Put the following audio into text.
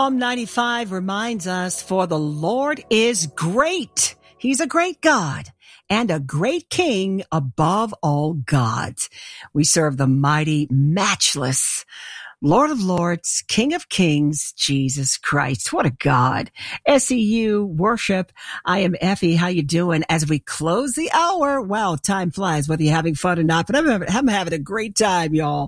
Psalm 95 reminds us, for the Lord is great. He's a great God and a great King above all gods. We serve the mighty, matchless Lord of Lords, King of Kings, Jesus Christ. What a God. SEU worship. I am Effie. How you doing? As we close the hour, wow, time flies, whether you're having fun or not, but I'm having a great time, y'all.